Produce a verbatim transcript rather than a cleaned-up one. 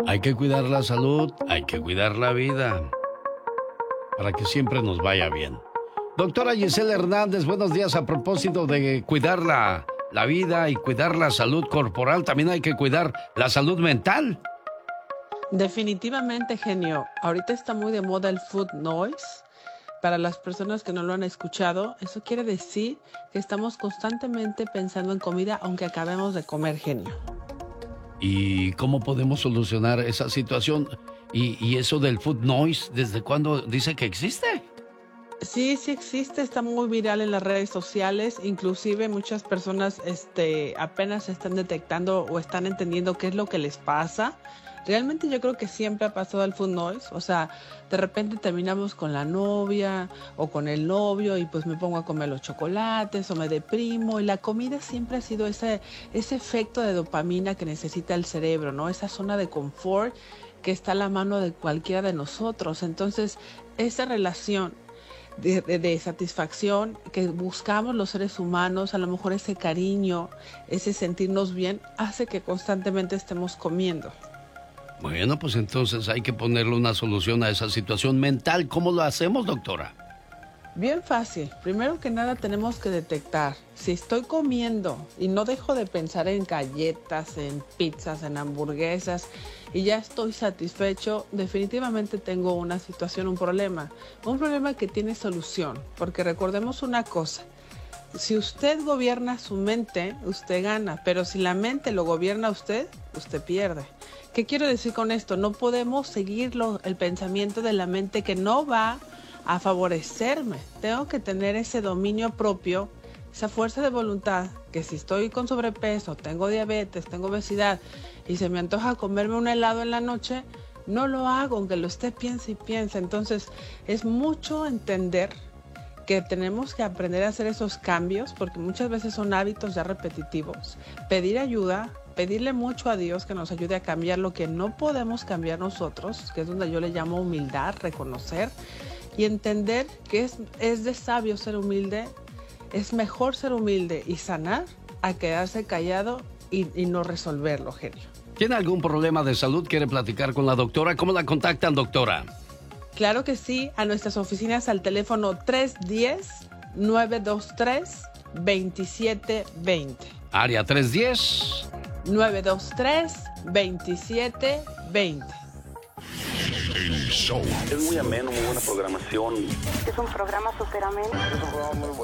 Hay que cuidar la salud, hay que cuidar la vida, para que siempre nos vaya bien. Doctora Gisela Hernández, buenos días. A propósito de cuidar la, la vida y cuidar la salud corporal, también hay que cuidar la salud mental. Definitivamente, genio. Ahorita está muy de moda el food noise. Para las personas que no lo han escuchado, eso quiere decir que estamos constantemente pensando en comida aunque acabemos de comer, genio. ¿Y cómo podemos solucionar esa situación? ¿Y, y eso del food noise, desde cuándo dice que existe? Sí, sí existe, está muy viral en las redes sociales, inclusive muchas personas este, apenas están detectando o están entendiendo qué es lo que les pasa. Realmente yo creo que siempre ha pasado el food noise, o sea, de repente terminamos con la novia o con el novio y pues me pongo a comer los chocolates o me deprimo, y la comida siempre ha sido ese, ese efecto de dopamina que necesita el cerebro, ¿no? Esa zona de confort que está a la mano de cualquiera de nosotros. Entonces, esa relación De, de, de satisfacción que buscamos los seres humanos, a lo mejor ese cariño, ese sentirnos bien, hace que constantemente estemos comiendo. Bueno, pues entonces hay que ponerle una solución a esa situación mental. ¿Cómo lo hacemos, doctora? Bien fácil. Primero que nada tenemos que detectar si estoy comiendo y no dejo de pensar en galletas, en pizzas, en hamburguesas y ya estoy satisfecho, definitivamente tengo una situación, un problema. Un problema que tiene solución, porque recordemos una cosa. Si usted gobierna su mente, usted gana, pero si la mente lo gobierna usted, usted pierde. ¿Qué quiero decir con esto? No podemos seguir lo, el pensamiento de la mente que no va a favorecerme. Tengo que tener ese dominio propio, esa fuerza de voluntad, que si estoy con sobrepeso, tengo diabetes, tengo obesidad y se me antoja comerme un helado en la noche, no lo hago, aunque lo esté piense y piense. Entonces es mucho entender que tenemos que aprender a hacer esos cambios, porque muchas veces son hábitos ya repetitivos. Pedir ayuda, pedirle mucho a Dios que nos ayude a cambiar lo que no podemos cambiar nosotros, que es donde yo le llamo humildad, reconocer y entender que es, es de sabio ser humilde. Es mejor ser humilde y sanar a quedarse callado y, y no resolverlo, genio. ¿Tiene algún problema de salud? ¿Quiere platicar con la doctora? ¿Cómo la contactan, doctora? Claro que sí, a nuestras oficinas al teléfono tres uno cero, nueve dos tres, dos siete dos cero. Área tres uno cero. nueve dos tres, dos siete dos cero. El show. Es muy ameno, muy buena programación. Es un programa súper ameno. Es un programa muy bueno.